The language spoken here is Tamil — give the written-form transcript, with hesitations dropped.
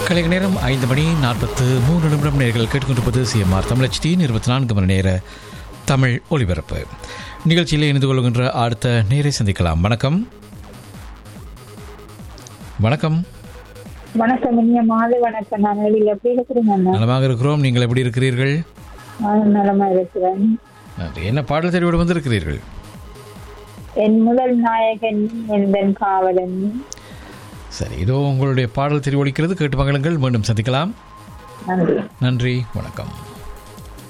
கலைஞர் நேரம் 5:43 நேர்கள் கேட்டுக்கொண்டிருப்பது சிஎம்ஆர் தமிழ் HD 24 மணி நேர தமிழ் ஒலிபரப்பு நிகழ்ச்சியில் இணைந்து கொள்கின்ற அடுத்த நேரை சந்திக்கலாம். வணக்கம். வணக்கம். வணக்கம். இனிய மாலை வணக்கம். நான் வெளியில் எப்படி இருக்கிறீங்க? நலமாக இருக்கிறோம். நீங்கள் எப்படி இருக்கிறீர்கள்? நலமா இருக்கிறேன். என்ன பாடல் தெரிவோடு வந்திருக்கிறீர்கள்? என் முதல் நாயகன் என் காவலன். சரி, இதோ உங்களுடைய பாடல் தெரிவொலிக்கிறது. கேட்டு மகளுங்கள். மீண்டும் சந்திக்கலாம். நன்றி. நன்றி. வணக்கம்.